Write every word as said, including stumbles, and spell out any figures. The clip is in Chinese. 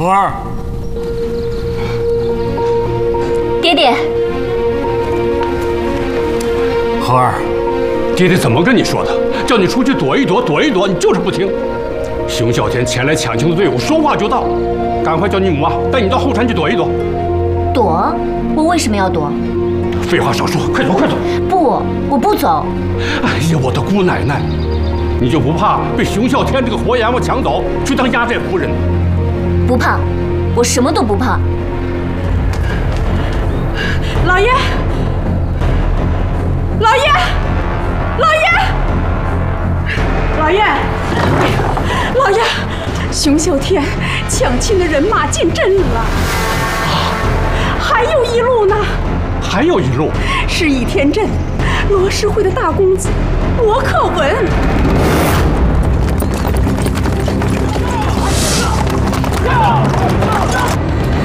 荷儿， 爹爹， 荷儿，爹爹怎么跟你说的？叫你出去躲一躲，躲一躲，你就是不听。熊啸天前来抢亲的队伍说话就到，赶快叫你母啊带你到后山去躲一躲。 躲？我为什么要躲？ 废话少说，快走快走！ 不，我不走。 哎呀，我的姑奶奶，你就不怕被熊啸天这个活阎王抢走，去当压寨夫人？ 不怕，我什么都不怕。 老爷，老爷，老爷，老爷，老爷，熊啸天抢亲的人马进阵了，还有一路呢。 还有一路， 是倚天镇罗氏会的大公子罗克文。 啊